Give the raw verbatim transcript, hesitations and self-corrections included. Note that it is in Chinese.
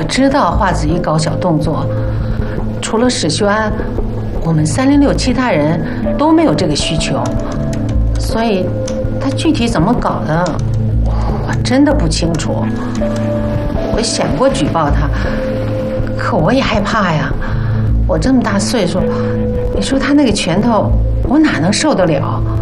知道华子怡搞小动作，除了史修安，我们三零六其他人都没有这个需求，所以他具体怎么搞的，我真的不清楚。我想过举报他，可我也害怕呀。我这么大岁数，你说他那个拳头，我哪能受得了？